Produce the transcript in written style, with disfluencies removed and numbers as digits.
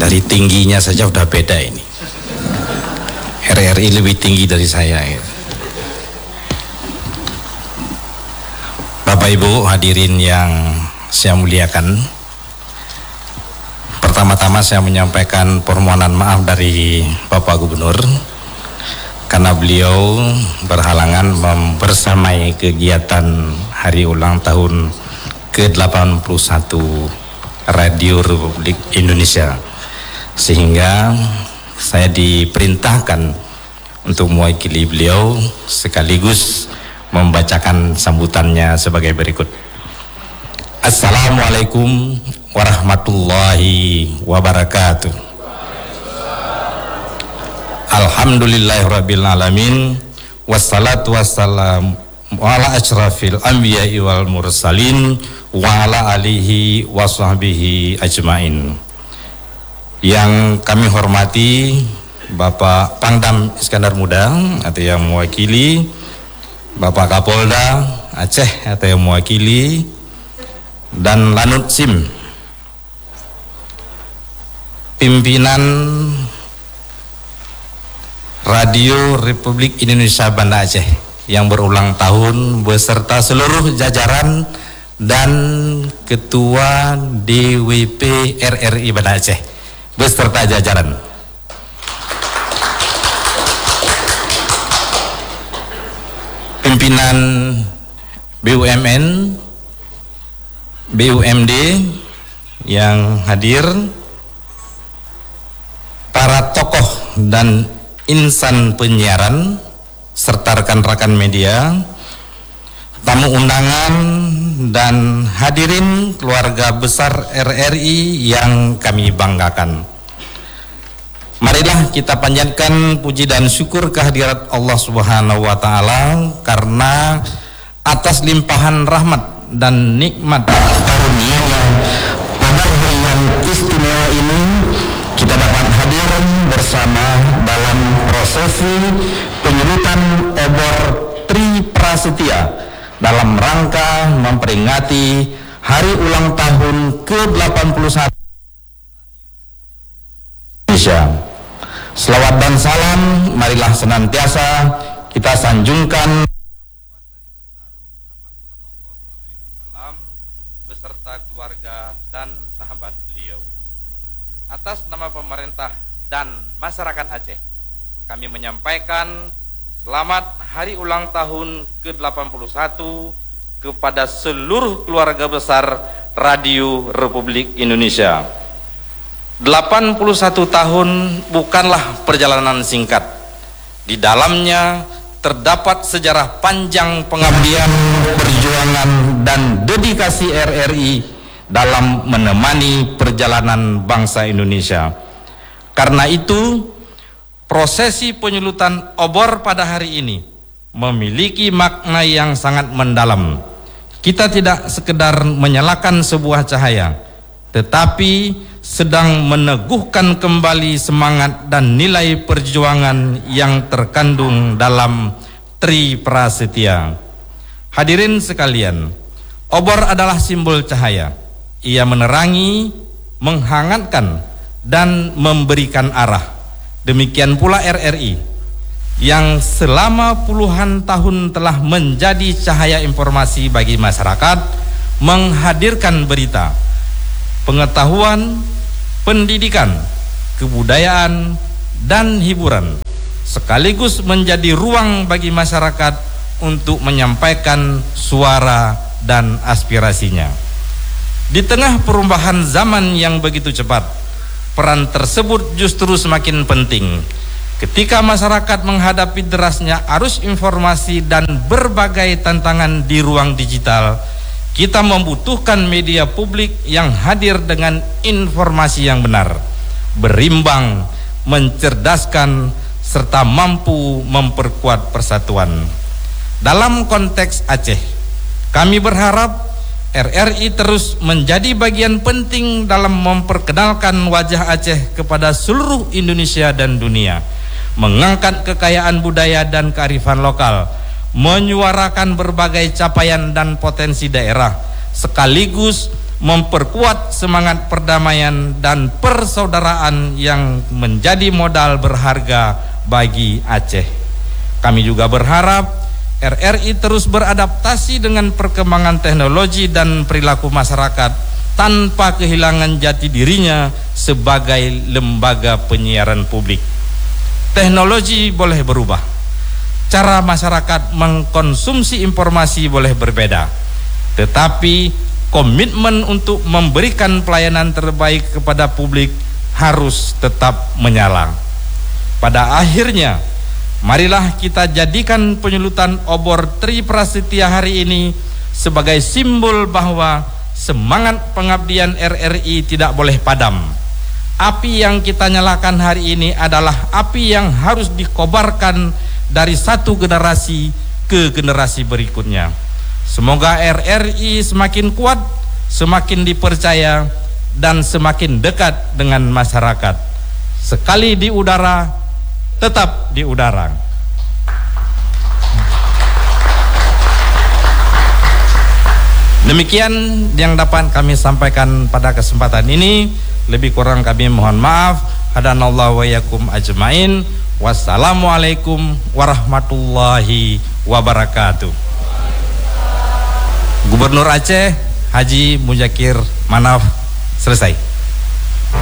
Dari tingginya saja udah beda ini. RRI lebih tinggi dari saya gitu. Bapak Ibu hadirin yang saya muliakan, pertama-tama saya menyampaikan permohonan maaf dari Bapak Gubernur karena beliau berhalangan membersamai kegiatan hari ulang tahun ke-81 Radio Republik Indonesia, sehingga saya diperintahkan untuk mewakili beliau sekaligus membacakan sambutannya sebagai berikut. Assalamualaikum warahmatullahi wabarakatuh. Alhamdulillahirabbil alamin, wassalatu wassalamu ala asyrafil anbiya'i wal mursalin wa ala alihi wa sahbihi ajmain. Yang kami hormati Bapak Pangdam Iskandar Muda atau yang mewakili, Bapak Kapolda Aceh atau yang mewakili, dan Lanut SIM, pimpinan Radio Republik Indonesia Banda Aceh yang berulang tahun beserta seluruh jajaran dan Ketua DWP RRI Banda Aceh beserta jajaran. Pimpinan BUMN, BUMD yang hadir, para tokoh dan insan penyiaran serta rekan-rekan media, tamu undangan dan hadirin keluarga besar RRI yang kami banggakan. Marilah kita panjatkan puji dan syukur kehadirat Allah Subhanahu wa Ta'ala, karena atas limpahan rahmat dan nikmat karunia pada hari yang istimewa ini kita dapat hadir bersama dalam prosesi penyulutan obor Tri Prasetya dalam rangka memperingati hari ulang tahun ke-81 Indonesia. Selawat dan salam marilah senantiasa kita sanjungkan beserta keluarga dan sahabat beliau. Atas nama pemerintah dan masyarakat Aceh, kami menyampaikan selamat hari ulang tahun ke-81 kepada seluruh keluarga besar Radio Republik Indonesia. 81 tahun bukanlah perjalanan singkat. Di dalamnya terdapat sejarah panjang pengabdian, perjuangan dan dedikasi RRI dalam menemani perjalanan bangsa Indonesia. Karena itu, prosesi penyulutan obor pada hari ini memiliki makna yang sangat mendalam. Kita tidak sekedar menyalakan sebuah cahaya, tetapi sedang meneguhkan kembali semangat dan nilai perjuangan yang terkandung dalam Tri Prasetya. Hadirin sekalian, obor adalah simbol cahaya. Ia menerangi, menghangatkan, dan memberikan arah. Demikian pula RRI yang selama puluhan tahun telah menjadi cahaya informasi bagi masyarakat, menghadirkan berita, pengetahuan, pendidikan, kebudayaan, dan hiburan, sekaligus menjadi ruang bagi masyarakat untuk menyampaikan suara dan aspirasinya. Di tengah perubahan zaman yang begitu cepat, peran tersebut justru semakin penting. Ketika masyarakat menghadapi derasnya arus informasi dan berbagai tantangan di ruang digital, kita membutuhkan media publik yang hadir dengan informasi yang benar, berimbang, mencerdaskan, serta mampu memperkuat persatuan. Dalam konteks Aceh, kami berharap RRI terus menjadi bagian penting dalam memperkenalkan wajah Aceh kepada seluruh Indonesia dan dunia, mengangkat kekayaan budaya dan kearifan lokal, menyuarakan berbagai capaian dan potensi daerah, sekaligus memperkuat semangat perdamaian dan persaudaraan yang menjadi modal berharga bagi Aceh. Kami juga berharap RRI terus beradaptasi dengan perkembangan teknologi dan perilaku masyarakat tanpa kehilangan jati dirinya sebagai lembaga penyiaran publik. Teknologi boleh berubah, cara masyarakat mengkonsumsi informasi boleh berbeda, tetapi komitmen untuk memberikan pelayanan terbaik kepada publik harus tetap menyala. Pada akhirnya, marilah kita jadikan penyulutan obor Tri Prasetya hari ini sebagai simbol bahwa semangat pengabdian RRI tidak boleh padam. Api yang kita nyalakan hari ini adalah api yang harus dikobarkan dari satu generasi ke generasi berikutnya. Semoga RRI semakin kuat, semakin dipercaya, dan semakin dekat dengan masyarakat. Sekali di udara, tetap di udara. Demikian yang dapat kami sampaikan pada kesempatan ini. Lebih kurang kami mohon maaf. Hadanallahu wa yakum ajmain. Wassalamualaikum warahmatullahi wabarakatuh. Gubernur Aceh Haji Muzakir Manaf, selesai.